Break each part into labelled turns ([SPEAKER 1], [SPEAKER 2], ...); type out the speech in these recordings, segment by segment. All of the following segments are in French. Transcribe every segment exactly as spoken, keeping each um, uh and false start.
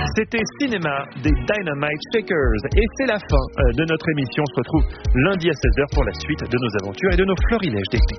[SPEAKER 1] C'était Cinéma des Dynamite Shakers et c'est la fin de notre émission. On se retrouve lundi à seize heures pour la suite de nos aventures et de nos florilèges d'été.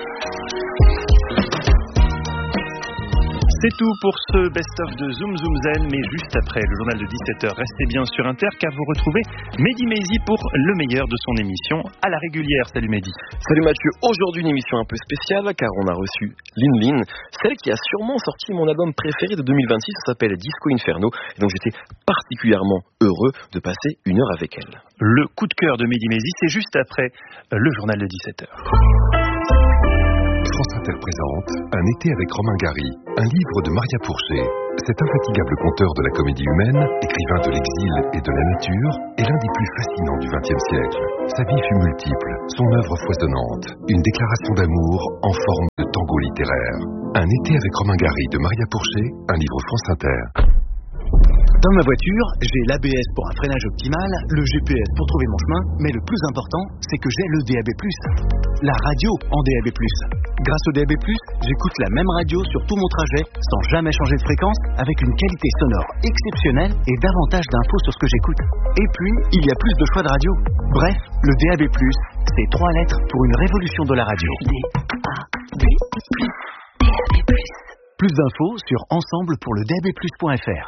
[SPEAKER 1] C'est tout pour ce best-of de Zoom Zoom Zen, mais juste après le journal de dix-sept heures, restez bien sur Inter car vous retrouvez Mehdi Maizi pour le meilleur de son émission à la régulière. Salut Mehdi.
[SPEAKER 2] Salut Mathieu, aujourd'hui une émission un peu spéciale car on a reçu Lin Lin, celle qui a sûrement sorti mon album préféré de deux mille vingt-six, ça s'appelle Disco Inferno, et donc j'étais particulièrement heureux de passer une heure avec elle.
[SPEAKER 1] Le coup de cœur de Mehdi Maizi, c'est juste après le journal de dix-sept heures.
[SPEAKER 3] France Inter présente Un été avec Romain Gary, un livre de Maria Pourchet. Cet infatigable conteur de la comédie humaine, écrivain de l'exil et de la nature, est l'un des plus fascinants du vingtième siècle. Sa vie fut multiple, son œuvre foisonnante, une déclaration d'amour en forme de tango littéraire. Un été avec Romain Gary de Maria Pourchet, un livre France Inter.
[SPEAKER 4] Dans ma voiture, j'ai l'A B S pour un freinage optimal, le G P S pour trouver mon chemin, mais le plus important, c'est que j'ai le D A B plus. La radio en D A B plus. Grâce au D A B plus, j'écoute la même radio sur tout mon trajet, sans jamais changer de fréquence, avec une qualité sonore exceptionnelle et davantage d'infos sur ce que j'écoute. Et puis, il y a plus de choix de radio. Bref, le D A B plus, c'est trois lettres pour une révolution de la radio. D A B plus. D A B plus. Plus d'infos sur ensemble pour le D A B plus point F R.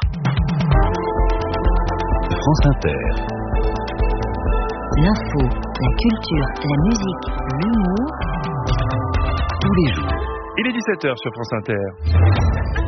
[SPEAKER 3] France Inter.
[SPEAKER 5] L'info, la culture, la musique, l'humour, tous les jours.
[SPEAKER 1] Il est dix-sept heures sur France Inter.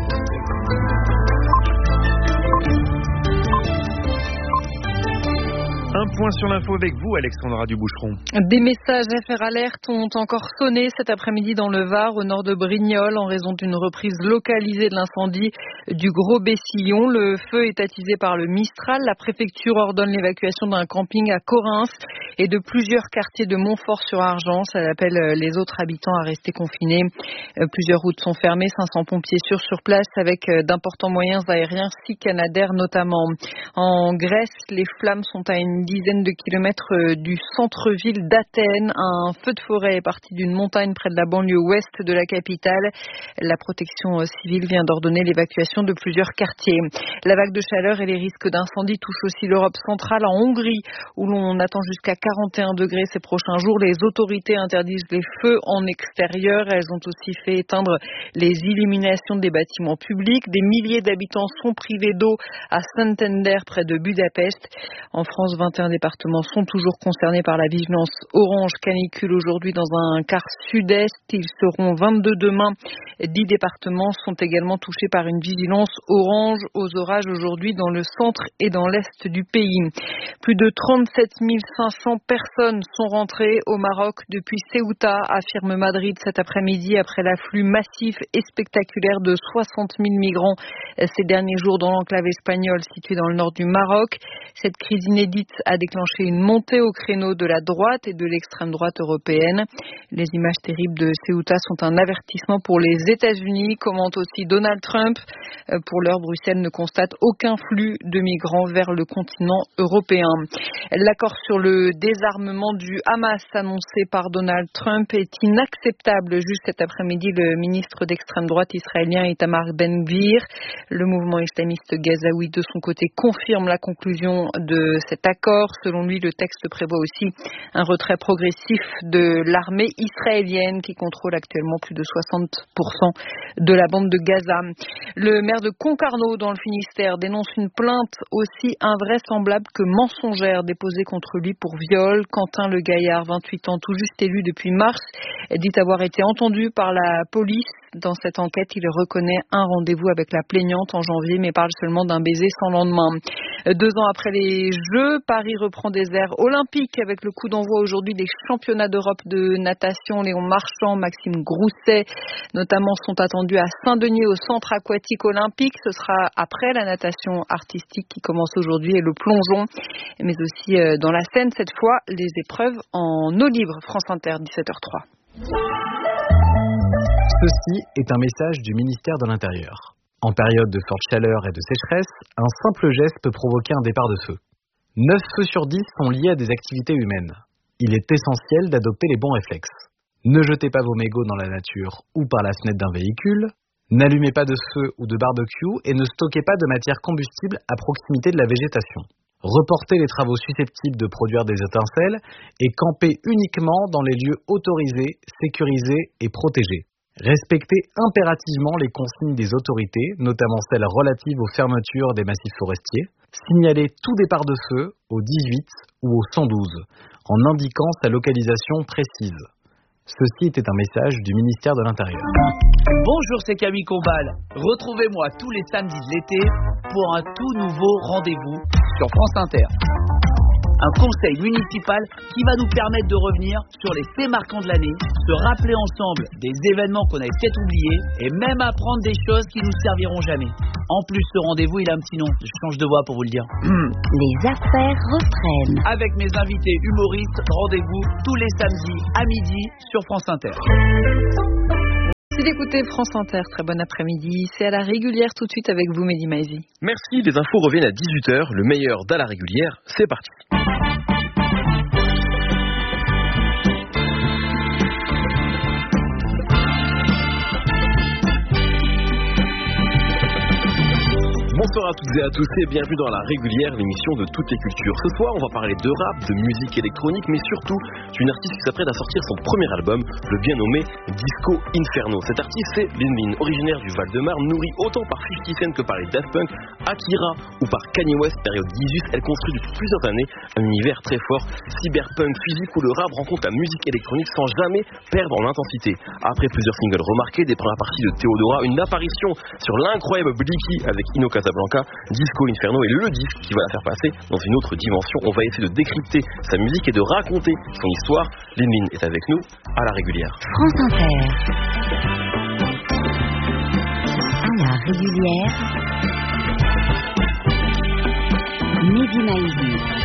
[SPEAKER 1] Un point sur l'info avec vous, Alexandra Duboucheron.
[SPEAKER 6] Des messages F R Alert ont encore sonné cet après-midi dans le Var, au nord de Brignoles, en raison d'une reprise localisée de l'incendie du Gros Bessillon. Le feu est attisé par le Mistral. La préfecture ordonne l'évacuation d'un camping à Correns et de plusieurs quartiers de Montfort-sur-Argence. Elle appelle les autres habitants à rester confinés. Plusieurs routes sont fermées, cinq cents pompiers sur sur place avec d'importants moyens aériens, six Canadair notamment. En Grèce, les flammes sont à une dizaine de kilomètres du centre-ville d'Athènes. Un feu de forêt est parti d'une montagne près de la banlieue ouest de la capitale. La protection civile vient d'ordonner l'évacuation de plusieurs quartiers. La vague de chaleur et les risques d'incendie touchent aussi l'Europe centrale. En Hongrie, où l'on attend jusqu'à quarante et un degrés ces prochains jours, les autorités interdisent les feux en extérieur. Elles ont aussi fait éteindre les illuminations des bâtiments publics. Des milliers d'habitants sont privés d'eau à Santander, près de Budapest. En France, vingt et un départements sont toujours concernés par la vigilance orange canicule aujourd'hui dans un quart sud-est. Ils seront vingt-deux demain. dix départements sont également touchés par une vigilance orange aux orages aujourd'hui dans le centre et dans l'est du pays. Plus de trente-sept mille cinq cents personnes sont rentrées au Maroc depuis Ceuta, affirme Madrid cet après-midi, après l'afflux massif et spectaculaire de soixante mille migrants ces derniers jours dans l'enclave espagnole située dans le nord du Maroc. Cette crise inédite a déclenché une montée au créneau de la droite et de l'extrême droite européenne. Les images terribles de Ceuta sont un avertissement pour les États-Unis, commente aussi Donald Trump. Pour l'heure, Bruxelles ne constate aucun flux de migrants vers le continent européen. L'accord sur le désarmement du Hamas annoncé par Donald Trump est inacceptable. Juste cet après-midi, le ministre d'extrême droite israélien Itamar Ben-Gvir, le mouvement islamiste gazaoui de son côté, confirme la conclusion de cet accord. Selon lui, le texte prévoit aussi un retrait progressif de l'armée israélienne qui contrôle actuellement plus de soixante pour cent de la bande de Gaza. Le maire de Concarneau dans le Finistère dénonce une plainte aussi invraisemblable que mensongère déposée contre lui pour viol. Quentin Le Gaillard, vingt-huit ans, tout juste élu depuis mars, dit avoir été entendu par la police. Dans cette enquête, il reconnaît un rendez-vous avec la plaignante en janvier, mais parle seulement d'un baiser sans lendemain. Deux ans après les Jeux, Paris reprend des airs olympiques avec le coup d'envoi aujourd'hui des championnats d'Europe de natation. Léon Marchand, Maxime Grousset, notamment, sont attendus à Saint-Denis au centre aquatique olympique. Ce sera après la natation artistique qui commence aujourd'hui et le plongeon, mais aussi dans la Seine, cette fois, les épreuves en eau libre. France Inter, dix-sept heures trois.
[SPEAKER 4] Ceci est un message du ministère de l'Intérieur. En période de forte chaleur et de sécheresse, un simple geste peut provoquer un départ de feu. neuf feux sur dix sont liés à des activités humaines. Il est essentiel d'adopter les bons réflexes. Ne jetez pas vos mégots dans la nature ou par la fenêtre d'un véhicule. N'allumez pas de feu ou de barbecue et ne stockez pas de matière combustible à proximité de la végétation. Reportez les travaux susceptibles de produire des étincelles et campez uniquement dans les lieux autorisés, sécurisés et protégés. Respectez impérativement les consignes des autorités, notamment celles relatives aux fermetures des massifs forestiers. Signalez tout départ de feu au dix-huit ou au cent douze, en indiquant sa localisation précise. Ceci était un message du ministère de l'Intérieur.
[SPEAKER 7] Bonjour, c'est Camille Combal. Retrouvez-moi tous les samedis de l'été pour un tout nouveau rendez-vous sur France Inter. Un conseil municipal qui va nous permettre de revenir sur les faits marquants de l'année, se rappeler ensemble des événements qu'on avait peut-être oubliés et même apprendre des choses qui nous serviront jamais. En plus, ce rendez-vous, il a un petit nom. Je change de voix pour vous le dire.
[SPEAKER 5] Les affaires reprennent.
[SPEAKER 7] Avec mes invités humoristes, rendez-vous tous les samedis à midi sur France Inter.
[SPEAKER 6] Merci d'écouter France Inter, très bon après-midi. C'est à la régulière tout de suite avec vous, Mehdi Maizi.
[SPEAKER 2] Merci, les infos reviennent à dix-huit heures. Le meilleur d'à la régulière, c'est parti. Bonsoir à toutes et à tous et bienvenue dans la régulière, l'émission de toutes les cultures. Ce soir, on va parler de rap, de musique électronique, mais surtout d'une artiste qui s'apprête à sortir son premier album, le bien nommé Disco Inferno. Cet artiste, c'est Lin Lin, originaire du Val-de-Marne, nourrie autant par fifty Cent que par les Daft Punk, Akira ou par Kanye West, période dix-huit. Elle construit depuis plusieurs années un univers très fort, cyberpunk, physique, où le rap rencontre la musique électronique sans jamais perdre en intensité. Après plusieurs singles remarqués, des premières parties de Théodora, une apparition sur l'incroyable Blicky avec Ino Casablanca, Disco Inferno est le disque qui va la faire passer dans une autre dimension. On va essayer de décrypter sa musique et de raconter son histoire. Lin Lin est avec nous à la régulière.
[SPEAKER 5] France Inter. À la régulière. Mehdi Maizi.